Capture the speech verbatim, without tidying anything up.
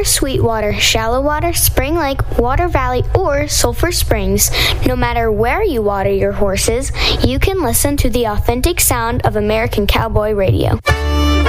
Sweetwater, Shallow Water, Spring Lake, Water Valley, or Sulphur Springs, no matter where you water your horses, you can listen to the authentic sound of American Cowboy Radio.